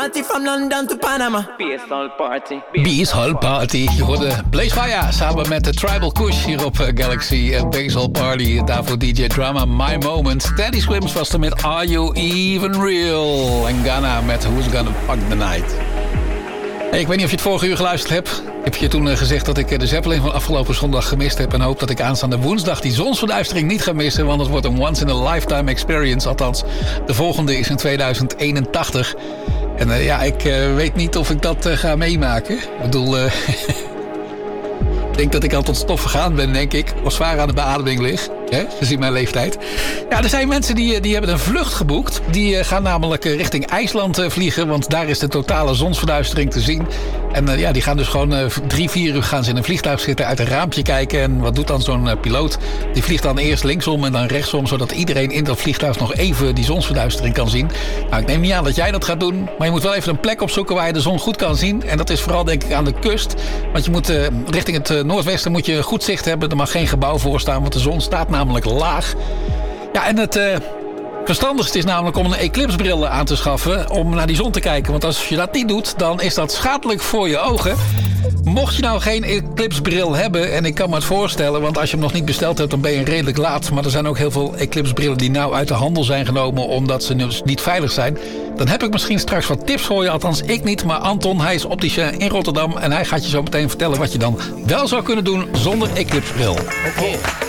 Party from London to Panama. Beast Hall Party. Je hoorde Blaze Fire samen met de Tribal Kush hier op Galaxy. Beast Hall Party. Daarvoor DJ Drama, My Moment. Teddy Swims was er met Are You Even Real? En Ghana met Who's Gonna Fuck the Night. Hey, ik weet niet of je het vorige uur geluisterd hebt. Ik heb je toen gezegd dat ik de Zeppelin van afgelopen zondag gemist heb. En hoop dat ik aanstaande woensdag die zonsverduistering niet ga missen. Want het wordt een once in a lifetime experience. Althans, de volgende is in 2081. En ik weet niet of ik dat ga meemaken. Ik bedoel, ik denk dat ik al tot stof vergaan ben, denk ik. Of zwaar aan de beademing lig, gezien mijn leeftijd. Ja, er zijn mensen die hebben een vlucht geboekt. Die gaan namelijk richting IJsland vliegen. Want daar is de totale zonsverduistering te zien. En die gaan dus gewoon 3-4 uur gaan ze in een vliegtuig zitten, uit een raampje kijken. En wat doet dan zo'n piloot? Die vliegt dan eerst linksom en dan rechtsom, zodat iedereen in dat vliegtuig nog even die zonsverduistering kan zien. Nou, ik neem niet aan dat jij dat gaat doen. Maar je moet wel even een plek opzoeken waar je de zon goed kan zien. En dat is vooral, denk ik, aan de kust. Want je moet richting het noordwesten moet je goed zicht hebben. Er mag geen gebouw voor staan, want de zon staat namelijk laag. Ja, en het verstandigste is namelijk om een eclipsbril aan te schaffen om naar die zon te kijken. Want als je dat niet doet, dan is dat schadelijk voor je ogen. Mocht je nou geen eclipsbril hebben, en ik kan me het voorstellen, want als je hem nog niet besteld hebt, dan ben je redelijk laat. Maar er zijn ook heel veel eclipsbrillen die nou uit de handel zijn genomen omdat ze dus niet veilig zijn. Dan heb ik misschien straks wat tips voor je. Althans, ik niet, maar Anton, hij is opticien in Rotterdam en hij gaat je zo meteen vertellen wat je dan wel zou kunnen doen zonder eclipsbril. Okay.